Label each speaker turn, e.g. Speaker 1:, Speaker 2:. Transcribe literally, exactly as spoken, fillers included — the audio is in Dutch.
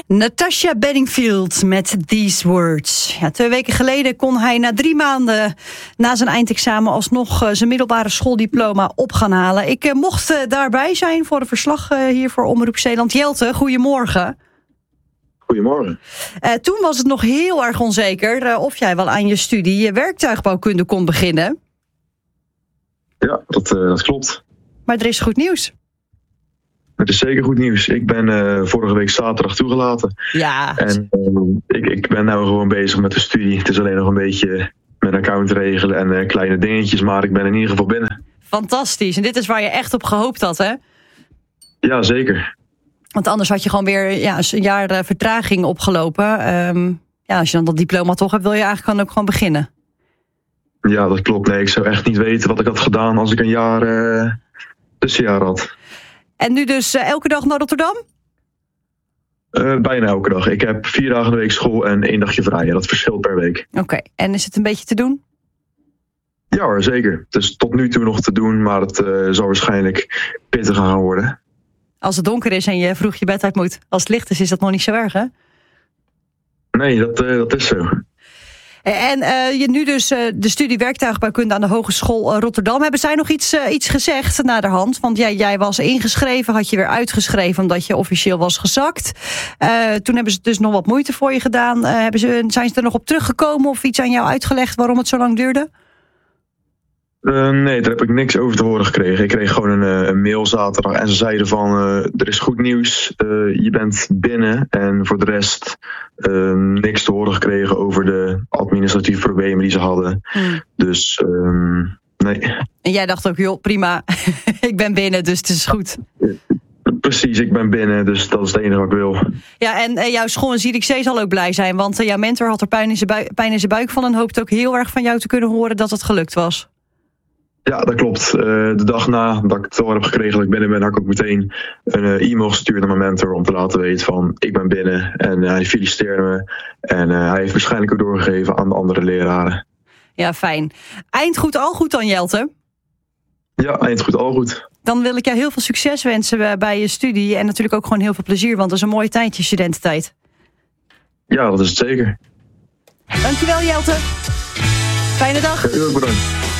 Speaker 1: Natasha Bedingfield met These Words. Ja, twee weken geleden kon hij na drie maanden na zijn eindexamen alsnog uh, zijn middelbare schooldiploma op gaan halen. Ik uh, mocht uh, daarbij zijn voor een verslag uh, hier voor Omroep Zeeland. Jelte, goedemorgen.
Speaker 2: Goedemorgen.
Speaker 1: Uh, toen was het nog heel erg onzeker uh, of jij wel aan je studie uh, werktuigbouwkunde kon beginnen.
Speaker 2: Ja, dat, uh, dat klopt.
Speaker 1: Maar er is goed nieuws.
Speaker 2: Het is zeker goed nieuws. Ik ben uh, vorige week zaterdag toegelaten.
Speaker 1: Ja.
Speaker 2: En uh, ik, ik ben nu gewoon bezig met de studie. Het is alleen nog een beetje met account regelen en uh, kleine dingetjes, maar ik ben in ieder geval binnen.
Speaker 1: Fantastisch. En dit is waar je echt op gehoopt had, hè?
Speaker 2: Ja, zeker.
Speaker 1: Want anders had je gewoon weer ja, een jaar uh, vertraging opgelopen. Um, ja, als je dan dat diploma toch hebt, wil je eigenlijk dan ook gewoon beginnen.
Speaker 2: Ja, dat klopt. Nee, ik zou echt niet weten wat ik had gedaan als ik een jaar uh, tussenjaar had.
Speaker 1: En nu dus uh, elke dag naar Rotterdam?
Speaker 2: Uh, bijna elke dag. Ik heb vier dagen in de week school en één dagje vrij. Ja, dat verschilt per week.
Speaker 1: Oké, okay. En is het een beetje te doen?
Speaker 2: Ja hoor, zeker. Het is tot nu toe nog te doen, maar het uh, zal waarschijnlijk pittiger gaan worden.
Speaker 1: Als het donker is en je vroeg je bed uit moet. Als het licht is, is dat nog niet zo erg, hè?
Speaker 2: Nee, dat, uh, dat is zo.
Speaker 1: En uh, je nu dus uh, de studie werktuigbouwkunde aan de Hogeschool uh, Rotterdam. Hebben zij nog iets, uh, iets gezegd naderhand? Want jij, jij was ingeschreven, had je weer uitgeschreven omdat je officieel was gezakt. Uh, toen hebben ze dus nog wat moeite voor je gedaan. Uh, hebben ze, zijn ze er nog op teruggekomen of iets aan jou uitgelegd waarom het zo lang duurde?
Speaker 2: Uh, nee, daar heb ik niks over te horen gekregen. Ik kreeg gewoon een, een mail zaterdag en ze zeiden van uh, er is goed nieuws, uh, je bent binnen. En voor de rest uh, niks te horen gekregen over de administratieve problemen die ze hadden. Hmm. Dus um, nee.
Speaker 1: En jij dacht ook, joh, prima, ik ben binnen, dus het is goed.
Speaker 2: Precies, ik ben binnen, dus dat is het enige wat ik wil.
Speaker 1: Ja, en uh, jouw school in Zierikzee zal ook blij zijn, want uh, jouw mentor had er pijn in zijn bui- pijn in zijn buik van en hoopt ook heel erg van jou te kunnen horen dat het gelukt was.
Speaker 2: Ja, dat klopt. Uh, de dag na dat ik het hoor heb gekregen dat ik binnen ben, heb ik ook meteen een uh, e-mail gestuurd naar mijn mentor om te laten weten van ik ben binnen. En uh, hij feliciteerde me. En uh, hij heeft waarschijnlijk ook doorgegeven aan de andere leraren.
Speaker 1: Ja, fijn. Eind goed, al goed dan, Jelte?
Speaker 2: Ja, eind goed, al goed.
Speaker 1: Dan wil ik jou heel veel succes wensen bij je studie. En natuurlijk ook gewoon heel veel plezier, want dat is een mooie tijd, je studententijd.
Speaker 2: Ja, dat is het zeker.
Speaker 1: Dankjewel, Jelte. Fijne dag.
Speaker 2: Heel erg bedankt.